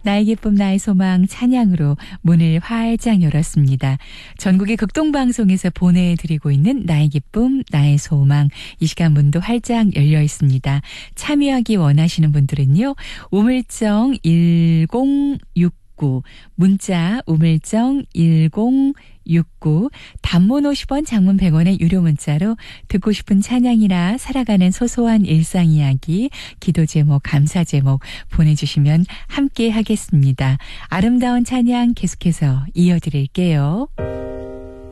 나의 기쁨 나의 소망 찬양으로 문을 활짝 열었습니다. 전국의 극동방송에서 보내드리고 있는 나의 기쁨 나의 소망 이 시간 문도 활짝 열려 있습니다. 참여하기 원하시는 분들은요. 우물정 1069 문자 우물정 1069 단문 50원 장문 100원의 유료 문자로 듣고 싶은 찬양이나 살아가는 소소한 일상 이야기 기도 제목 감사 제목 보내주시면 함께 하겠습니다. 아름다운 찬양 계속해서 이어드릴게요.